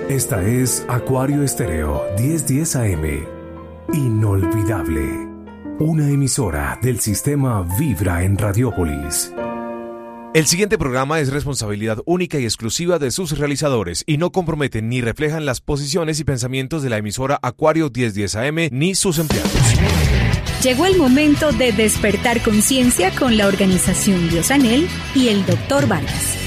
Esta es Acuario Estéreo 1010 AM. Inolvidable. Una emisora del sistema Vibra en Radiópolis. El siguiente programa es responsabilidad única y exclusiva de sus realizadores y no comprometen ni reflejan las posiciones y pensamientos de la emisora Acuario 1010 AM ni sus empleados. Llegó el momento de despertar conciencia con la organización Diosanel y el Dr. Vargas.